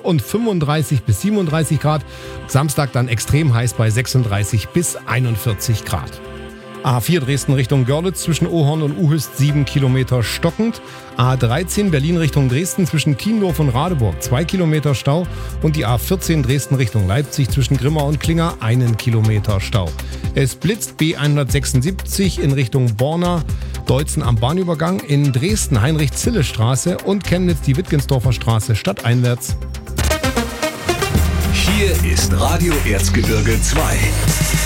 und 35 bis 37 Grad. Samstag dann extrem heiß bei 36 bis 41 Grad. A4 Dresden Richtung Görlitz zwischen Ohorn und Uhüst 7 Kilometer stockend. A13 Berlin Richtung Dresden zwischen Tiendorf und Radeburg 2 Kilometer Stau. Und die A14 Dresden Richtung Leipzig zwischen Grimma und Klinger 1 Kilometer Stau. Es blitzt B176 in Richtung Borna, Deutzen am Bahnübergang, in Dresden Heinrich-Zille-Straße und Chemnitz die Wittgensdorfer Straße stadteinwärts. Hier ist Radio Erzgebirge 2.